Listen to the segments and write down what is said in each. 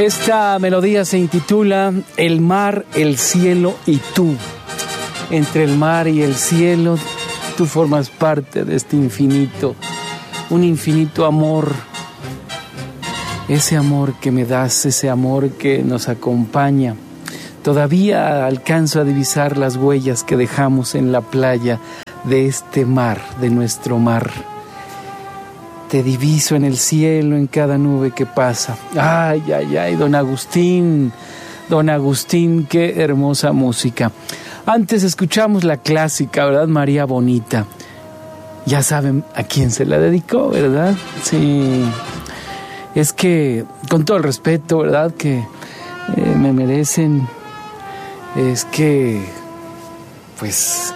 Esta melodía se intitula El mar, el cielo y tú. Entre el mar y el cielo, tú formas parte de este infinito, un infinito amor. Ese amor que me das, ese amor que nos acompaña. Todavía alcanzo a divisar las huellas que dejamos en la playa de este mar, de nuestro mar. Te diviso en el cielo, en cada nube que pasa. Ay, ay, ay, don Agustín, qué hermosa música. Antes escuchamos la clásica, ¿verdad? María Bonita. Ya saben a quién se la dedicó, ¿verdad? Sí. Es que, con todo el respeto, ¿verdad? Que me merecen. Es que, pues,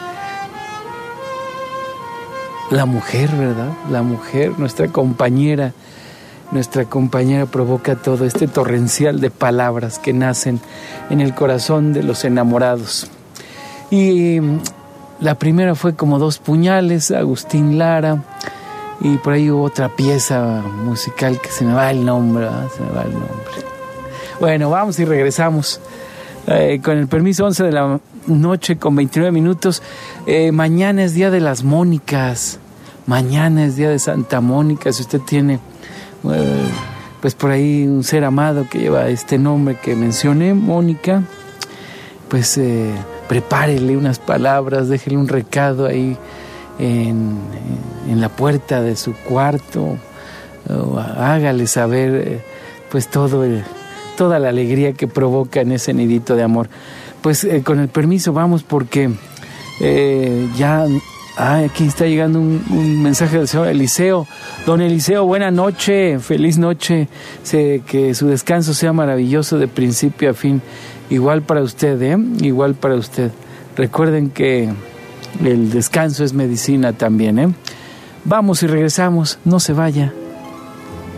la mujer, ¿verdad? La mujer, nuestra compañera provoca todo este torrencial de palabras que nacen en el corazón de los enamorados. Y la primera fue como Dos puñales, Agustín Lara, y por ahí hubo otra pieza musical que se me va el nombre, ¿verdad? Se me va el nombre. Bueno, vamos y regresamos. Con el permiso, 11 de la noche con 29 minutos. Mañana es Día de las Mónicas. Mañana es Día de Santa Mónica. Si usted tiene, pues por ahí un ser amado que lleva este nombre que mencioné, Mónica, pues prepárele unas palabras, déjele un recado ahí en la puerta de su cuarto. Hágale saber, pues toda la alegría que provoca en ese nidito de amor. Pues con el permiso vamos porque aquí está llegando un mensaje del señor Eliseo. Don Eliseo, buena noche, feliz noche, que su descanso sea maravilloso de principio a fin. Igual para usted, igual para usted. Recuerden que el descanso es medicina también, Vamos y regresamos, no se vaya.